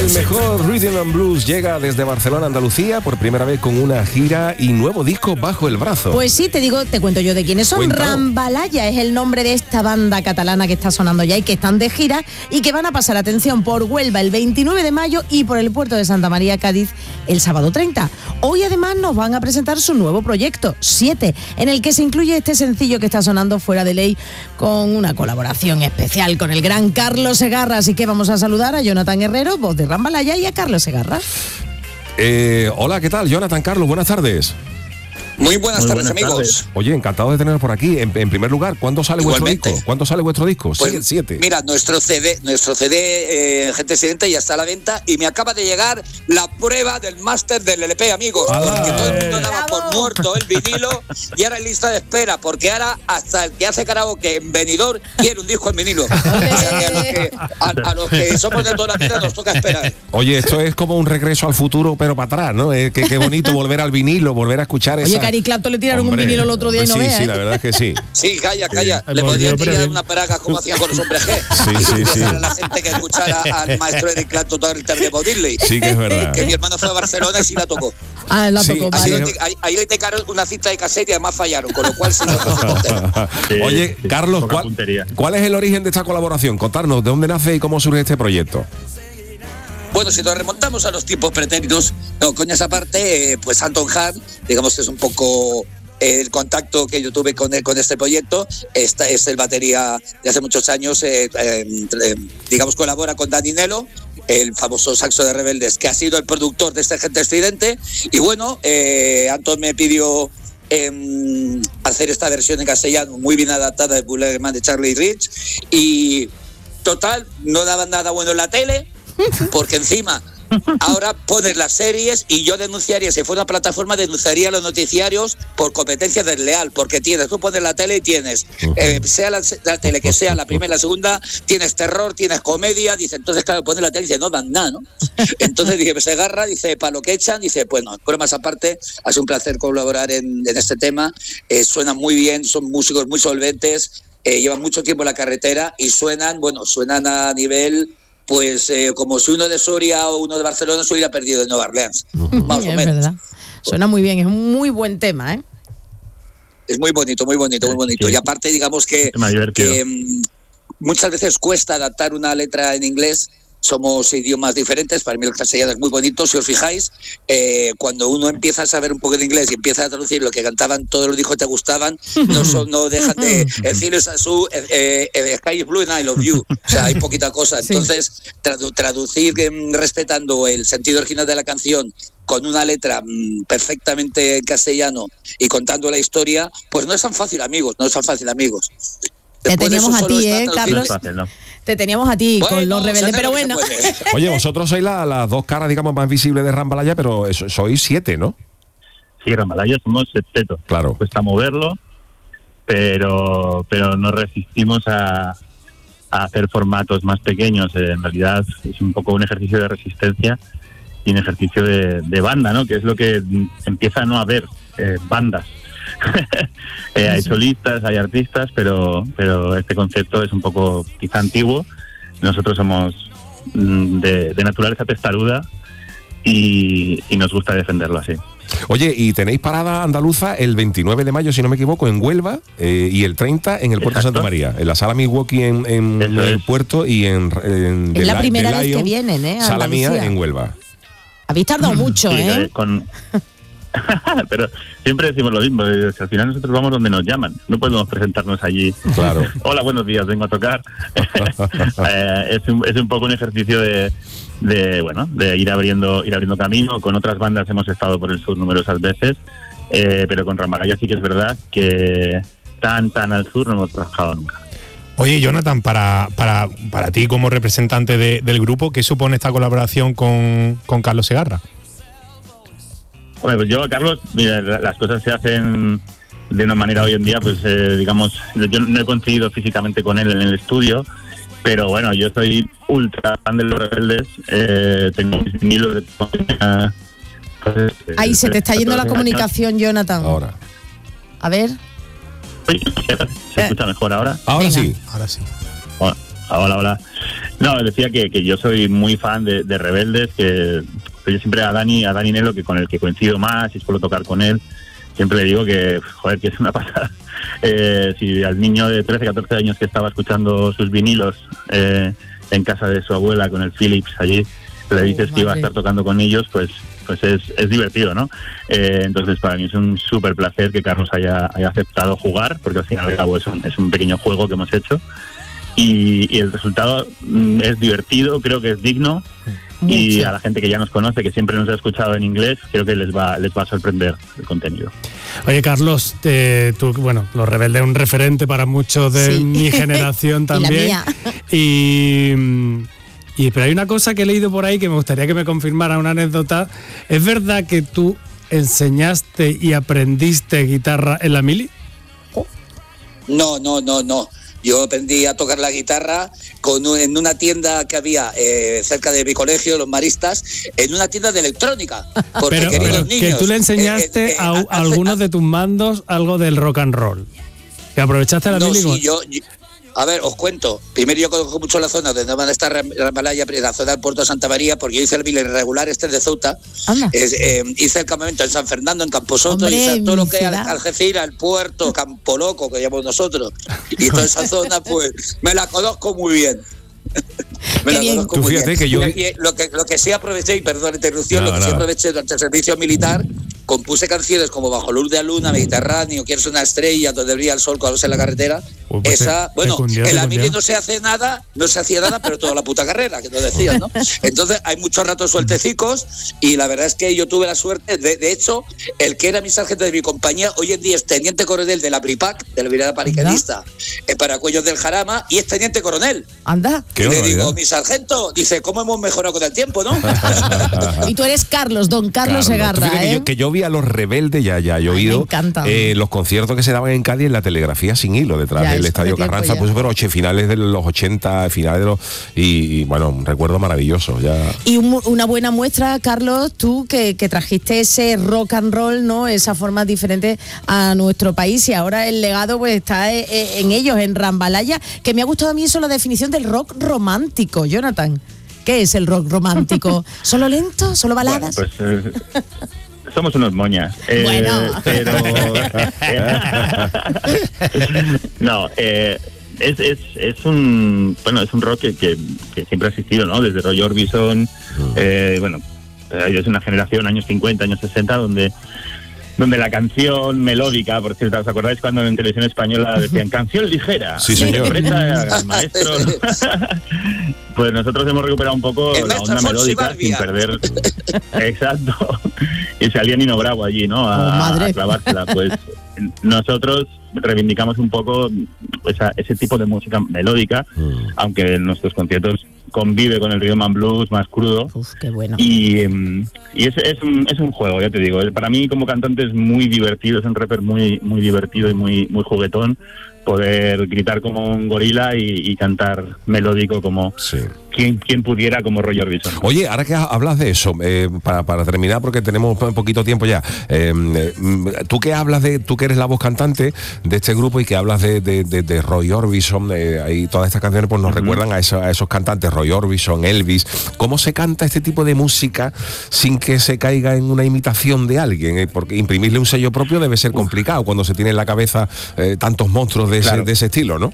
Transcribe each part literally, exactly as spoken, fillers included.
mejor Rhythm and Blues llega desde Barcelona, Andalucía, por primera vez con una gira y nuevo disco bajo el brazo. Pues sí, te digo, te cuento yo de quiénes son. Cuéntalo. Rambalaya es el nombre de esta banda catalana que está sonando ya y que están de gira y que van a pasar, atención, por Huelva el veintinueve de mayo y por el puerto de Santa María, Cádiz, el sábado treinta. Hoy además nos van a presentar su nuevo proyecto, siete, en el que se incluye este sencillo que está sonando, Fuera de Ley, con una colaboración especial con el gran Carlos Segarra. Así que vamos a saludar a Jonathan Herrero, voz de Rambalaya, y a Carlos Segarra. Eh, hola, ¿qué tal? Jonathan, Carlos, buenas tardes. Muy buenas Muy tardes, buenas amigos. tardes. Oye, encantado de teneros por aquí. En, en primer lugar, ¿cuándo sale Igualmente. vuestro disco? ¿Cuándo sale vuestro disco? Pues, Sí, el siete. Mira, nuestro C D, nuestro C D eh, Gente Excelente ya está a la venta y me acaba de llegar la prueba del máster del L P, amigos. ¡Ah! Porque todo el mundo daba ¡Bravo! por muerto el vinilo y ahora en lista de espera, porque ahora hasta el que hace karaoke en Benidorm quiere un disco en vinilo. O sea, que a, los que, a, a los que somos de toda la vida nos toca esperar. Oye, esto es como un regreso al futuro, pero para atrás, ¿no? Eh, qué, qué bonito volver al vinilo, volver a escuchar esa... Oye, Cari Clapton le tiraron Hombre, un vinilo el otro día y no sí, veas, sí, ¿eh? la verdad es que sí. Sí, calla, calla. Sí, Le podrían pero tirar bien. una peraga como hacían con los hombres G. Sí, sí, sí. A la gente que escuchara al maestro Eric Clapton todo el de Bob Dylan. Sí que es verdad. Que mi hermano fue a Barcelona y sí la tocó. Ah, la Sí, tocó, así vale. es. Ahí, ahí, ahí le tocaron una cinta de cassette y además fallaron, con lo cual sí, no fue contento. Sí, Oye, sí, Carlos, poca ¿cuál, puntería. ¿cuál es el origen de esta colaboración? Contarnos, ¿de dónde nace y cómo surge este proyecto? Bueno, si nos remontamos a los tiempos pretéritos, no, coñas aparte, eh, pues Anton Hahn, digamos que es un poco eh, el contacto que yo tuve con, con este proyecto. Esta es el batería de hace muchos años, eh, eh, eh, digamos, colabora con Dani Nelo, el famoso saxo de Rebeldes, que ha sido el productor de este Gente Estridente. Y bueno, eh, Anton me pidió eh, hacer esta versión en castellano muy bien adaptada de Bullet Man de Charlie Rich. Y total, no daban nada bueno en la tele, porque encima ahora pones las series y yo denunciaría, si fuera una plataforma, denunciaría los noticiarios por competencia desleal, porque tienes, tú pones la tele y tienes, eh, sea la, la tele que sea, la primera, la segunda, tienes terror, tienes comedia, dice, entonces claro, pones la tele y dice, no dan nada, ¿no? Entonces dije, se agarra, dice, para lo que echan, dice, bueno, bromas aparte, ha sido un placer colaborar en, en este tema, eh, suenan muy bien, son músicos muy solventes, eh, llevan mucho tiempo en la carretera y suenan, bueno, suenan a nivel... Pues eh, como si uno de Soria o uno de Barcelona se hubiera perdido en Nueva Orleans. Más o Es menos. verdad. Suena muy bien, es un muy buen tema, ¿eh? Es muy bonito, muy bonito, muy bonito. Sí. Y aparte, digamos que, Me ha divertido. que mm, muchas veces cuesta adaptar una letra en inglés. Somos idiomas diferentes, para mí el castellano es muy bonito, si os fijáis, eh, cuando uno empieza a saber un poco de inglés y empieza a traducir lo que cantaban todos los hijos te gustaban, no son, no dejan de, el cielo es azul, eh, eh, sky is blue and I love you, o sea, hay poquita cosa, Sí. entonces tradu- traducir eh, respetando el sentido original de la canción con una letra mmm, perfectamente en castellano y contando la historia, pues no es tan fácil, amigos, no es tan fácil, amigos. Te Después de teníamos eso a solo ti, está ¿eh, traducir- No Carlos? es fácil, ¿no? Te teníamos a ti con Bueno, los rebeldes, se pero hace lo bueno. que se puede. Oye, vosotros sois la- las dos caras, digamos, más visibles de Rambalaya, pero eso- sois siete, ¿no? Sí, Rambalaya somos septeto. Claro. Cuesta moverlo, pero pero nos resistimos a, a hacer formatos más pequeños. Eh, en realidad es un poco un ejercicio de resistencia y un ejercicio de, de banda, ¿no? Que es lo que mm, empieza a no haber eh, bandas. eh, hay solistas, hay artistas, pero pero este concepto es un poco quizá antiguo. Nosotros somos mm, de, de naturaleza testaruda y, y nos gusta defenderlo así. Oye, y tenéis parada andaluza el veintinueve de mayo, si no me equivoco, en Huelva, eh, y el treinta en el puerto de Exacto. Santa María, en la sala Milwaukee en, en Eso el es. puerto y en, en Es la The primera The vez que Lion, vienen, ¿eh? a sala mía Andalucía. en Huelva. Habéis tardado mucho, Sí, ¿eh? eh, con... Pero siempre decimos lo mismo, eh, que al final nosotros vamos donde nos llaman, no podemos presentarnos allí. Claro. Hola, buenos días, vengo a tocar. Eh, es, un, es un poco un ejercicio de, de bueno, de ir abriendo, ir abriendo camino. Con otras bandas hemos estado por el sur numerosas veces, eh, pero con Rambalaya sí que es verdad que tan tan al sur no hemos trabajado nunca. Oye, Jonathan, para, para, para ti como representante de, del grupo, ¿qué supone esta colaboración con, con Carlos Segarra? Bueno, pues yo, Carlos, mira, las cosas se hacen de una manera hoy en día, pues eh, digamos, yo no he coincidido físicamente con él en el estudio, pero bueno, yo soy ultra fan de Los Rebeldes, eh, tengo mis vinilos de... Pues, eh, Ahí se te está yendo la años. comunicación, Jonathan. Ahora. A ver. Uy, ¿se escucha mejor ahora? Ahora Venga. sí. Ahora sí. Hola, hola, hola. No, decía que, que yo soy muy fan de, de Rebeldes, que yo siempre a Dani, a Dani Nelo, que con el que coincido más y suelo tocar con él, siempre le digo que, joder, que es una pasada. Eh, si al niño de trece, catorce años que estaba escuchando sus vinilos eh, en casa de su abuela con el Philips allí, le dices oh, que iba a estar tocando con ellos, pues pues es, es divertido, ¿no? Eh, entonces para mí es un súper placer que Carlos haya, haya aceptado jugar, porque al final y al cabo es un, es un pequeño juego que hemos hecho y, y el resultado mm, es divertido, creo que es digno. Mucho. Y a la gente que ya nos conoce, que siempre nos ha escuchado en inglés, creo que les va les va a sorprender el contenido. Oye, Carlos, eh, tú, bueno, Los Rebeldes es un referente para muchos de sí. mi generación también. Y la mía. Y, y pero hay una cosa que he leído por ahí que me gustaría que me confirmara, una anécdota. ¿Es verdad que tú enseñaste y aprendiste guitarra en la mili? Oh. No, no, no, no. Yo aprendí a tocar la guitarra con un, en una tienda que había eh, cerca de mi colegio, Los Maristas, en una tienda de electrónica. Porque pero, queridos pero niños, que tú le enseñaste eh, eh, a, a, a algunos de tus mandos algo del rock and roll. Que aprovechaste la no, mili. Sí, yo, yo, a ver, os cuento. Primero yo conozco mucho la zona donde van a estar Rambalaya, la zona del puerto de Santa María, porque yo hice el mili regular este de Ceuta. Es, eh, hice el campamento en San Fernando, en Camposoto, Hombre, hice todo lo que es Algeciras, el puerto, Campo Loco, que llamamos nosotros. Y toda esa zona, pues, me la conozco muy bien. Me la conozco Tú muy fíjate bien. que yo... Y lo que, lo que sí aproveché, y perdón la interrupción, no, lo que no. sí aproveché durante el servicio militar, compuse canciones como Bajo luz de la luna, Mediterráneo, Quieres una estrella, Donde brilla el sol cuando en la carretera. Uy, pues esa, te, bueno, te en la mili no se hace nada, no se hacía nada, pero toda la puta carrera, que nos decías, ¿no? Entonces hay muchos ratos sueltecicos y la verdad es que yo tuve la suerte, de, de hecho, el que era mi sargento de mi compañía, hoy en día es teniente coronel de la Pripac, de la Brigada Paracaidista, en Paracuellos del Jarama, y es teniente coronel. Anda. Y le digo, mi sargento, dice, ¿cómo hemos mejorado con el tiempo, no? Y tú eres Carlos, don Carlos, Carlos. Segarra, ¿eh? Que yo, que yo vi a Los Rebeldes, ya, ya he oído eh, los conciertos que se daban en Cádiz en la telegrafía sin hilo, detrás ya, del Estadio Carranza, pues pero ocho, finales de los ochenta, finales de los... Y, y bueno, un recuerdo maravilloso. Ya. Y un, una buena muestra, Carlos, tú que, que trajiste ese rock and roll, ¿no? Esa forma diferente a nuestro país, y ahora el legado pues está en ellos, en Rambalaya, que me ha gustado a mí eso, la definición del rock romántico. Jonathan, ¿qué es el rock romántico? ¿Solo lento? ¿Solo baladas? Bueno, pues, eh, somos unos moñas. Eh, bueno. Pero... no, eh... Es, es, es un bueno es un rock que, que, que siempre ha existido, ¿no? Desde Roy Orbison, eh, bueno, es una generación, años cincuenta, años sesenta, donde donde la canción melódica, por cierto, ¿os acordáis cuando en televisión española decían canción ligera? Sí, señor. El maestro. Pues nosotros hemos recuperado un poco el la onda melódica sin perder. Exacto. Y salía Nino Bravo allí, ¿no? A, oh, a clavársela. Pues nosotros reivindicamos un poco esa, ese tipo de música melódica, mm. aunque en nuestros conciertos convive con el rhythm and blues más crudo. Uf, qué bueno. Y, y es, es, un, es un juego, ya te digo. Para mí como cantante es muy divertido, es un rapper muy, muy divertido y muy, muy juguetón, poder gritar como un gorila y, y cantar melódico como sí. quien, quien pudiera, como Roy Orbison. Oye, ahora que hablas de eso, eh, para, para terminar, porque tenemos un poquito tiempo ya, eh, tú que hablas de, tú que eres la voz cantante de este grupo y que hablas de, de, de, de Roy Orbison, eh, y todas estas canciones pues nos uh-huh. recuerdan a, eso, a esos cantantes, Roy Orbison, Elvis. ¿Cómo se canta este tipo de música sin que se caiga en una imitación de alguien? Eh, porque imprimirle un sello propio debe ser complicado cuando se tiene en la cabeza eh, tantos monstruos de, claro. ese, de ese estilo, ¿no?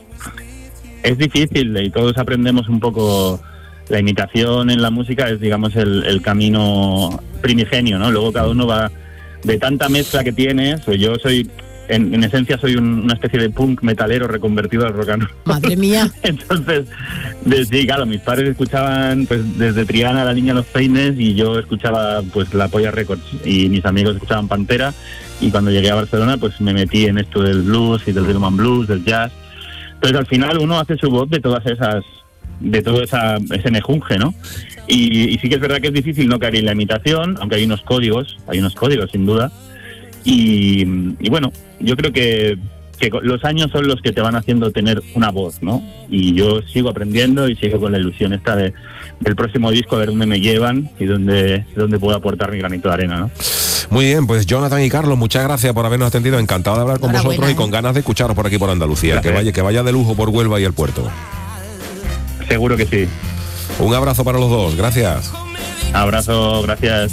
Es difícil y todos aprendemos un poco. La imitación en la música es, digamos, el, el camino primigenio, ¿no? Luego cada uno va de tanta mezcla que tienes. Yo soy, en, en esencia, soy un, una especie de punk metalero reconvertido al rock and roll. Madre mía. Entonces, desde, claro, mis padres escuchaban pues desde Triana, La Niña, Los Peines, y yo escuchaba pues La Polla Records, y mis amigos escuchaban Pantera, y cuando llegué a Barcelona pues me metí en esto del blues y del rhythm and blues, del jazz. Entonces al final uno hace su voz de todas esas, de todo esa, ese mejunje, ¿no? Y, y sí que es verdad que es difícil no caer en la imitación, aunque hay unos códigos, hay unos códigos sin duda. Y, y bueno, yo creo que, que los años son los que te van haciendo tener una voz, ¿no? Y yo sigo aprendiendo y sigo con la ilusión esta de, del próximo disco, a ver dónde me llevan y dónde, dónde puedo aportar mi granito de arena, ¿no? Muy bien, pues Jonathan y Carlos, muchas gracias por habernos atendido, encantado de hablar con vosotros, ¿eh? Y con ganas de escucharos por aquí por Andalucía, que vaya, que vaya de lujo por Huelva y el puerto. Seguro que sí. Un abrazo para los dos, gracias. Abrazo, gracias.